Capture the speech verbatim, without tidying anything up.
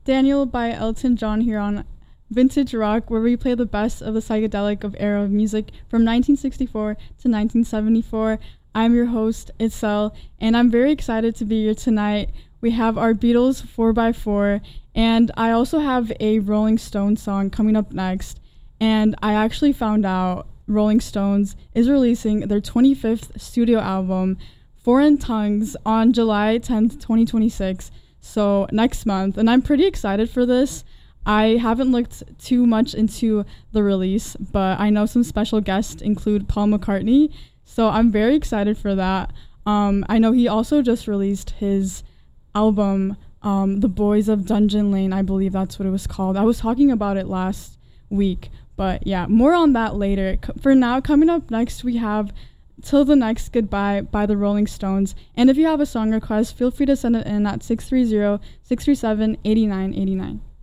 Daniel by Elton John here on Vintage Rock, where we play the best of the psychedelic of era of music from nineteen sixty-four to nineteen seventy-four. I'm your host, Itzel, and I'm very excited to be here tonight. We have our Beatles four by four, and I also have a Rolling Stones song coming up next. And I actually found out Rolling Stones is releasing their twenty-fifth studio album, Foreign Tongues, on July tenth, twenty twenty-six, so next month. And I'm pretty excited for this. I haven't looked too much into the release, but I know some special guests include Paul McCartney, so I'm very excited for that. Um, I know he also just released his album, um, The Boys of Dungeon Lane, I believe that's what it was called. I was talking about it last week, but yeah, more on that later. C- for now, coming up next, we have Till the Next Goodbye by the Rolling Stones. And if you have a song request, feel free to send it in at six three zero, six three seven, eight nine eight nine.